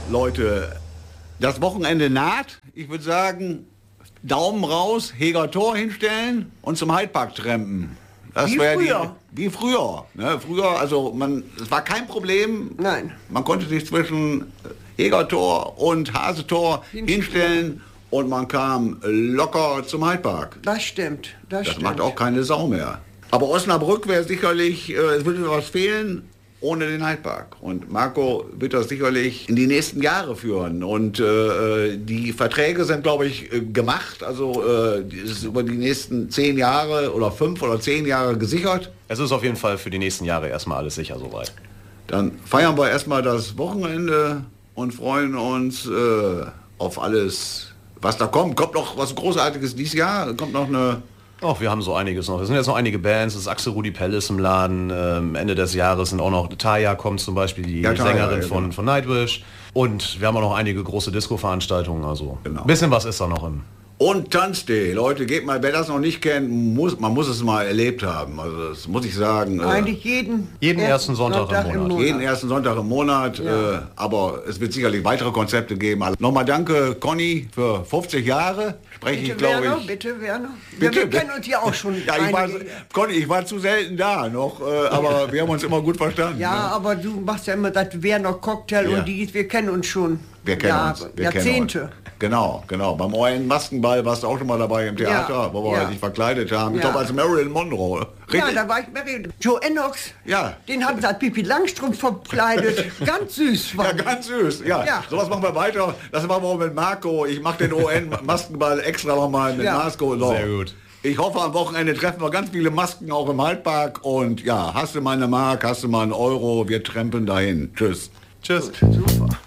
Leute, das Wochenende naht. Ich würde sagen, Daumen raus, Heger Tor hinstellen und zum Heidepark trampen. Das Wie früher. Wie früher. Ne? Früher, also es war kein Problem. Nein. Man konnte sich zwischen Heger Tor und Hasetor hinstellen und man kam locker zum Heidepark. Das stimmt. Das macht auch keine Sau mehr. Aber Osnabrück wäre sicherlich, es würde was fehlen ohne den Heidepark. Und Marco wird das sicherlich in die nächsten Jahre führen. Und die Verträge sind, glaube ich, gemacht. Also es ist über die nächsten 10 Jahre oder 5 oder 10 Jahre gesichert. Es ist auf jeden Fall für die nächsten Jahre erstmal alles sicher soweit. Dann feiern wir erstmal das Wochenende und freuen uns auf alles, was da kommt. Kommt noch was Großartiges dieses Jahr? Kommt noch eine... Ach, wir haben so einiges noch. Es sind jetzt noch einige Bands. Es ist Axel Rudi Pellis im Laden. Ende des Jahres sind auch noch Taya kommt zum Beispiel, die Sängerin von Nightwish. Und wir haben auch noch einige große Disco-Veranstaltungen. Also ein bisschen was ist da noch im... Und Tanztee, Leute, geht mal, wer das noch nicht kennt, man muss es mal erlebt haben. Also das muss ich sagen. Eigentlich jeden ersten Sonntag im Monat. Jeden ersten Sonntag im Monat. Ja. Aber es wird sicherlich weitere Konzepte geben. Also nochmal danke, Conny, für 50 Jahre. Spreche ich, glaube ich. Bitte, Werner. Wir kennen uns ja auch schon. Ja, Conny, ich war zu selten da noch, aber wir haben uns immer gut verstanden. Ja, ne? Aber du machst ja immer das Werner Cocktail und wir kennen uns schon. Wir kennen uns. Jahrzehnte. Genau. Beim Eulen Maskenball warst du auch schon mal dabei im Theater, wo wir dich verkleidet haben. Ich glaube, als Marilyn Monroe. Richtig? Ja, da war ich Marilyn. Joe Ennox, ja. Den haben sie als Pippi Langstrumpf verkleidet. Ganz süß. Ja, ganz süß. Ja. Sowas machen wir weiter. Das machen wir mit Marco. Ich mache den ON-Maskenball extra nochmal mit Marco. So. Sehr gut. Ich hoffe, am Wochenende treffen wir ganz viele Masken auch im Heidepark. Und ja, hast du mal eine Mark, hast du mal einen Euro, wir trempen dahin. Tschüss. Tschüss. Gut, super.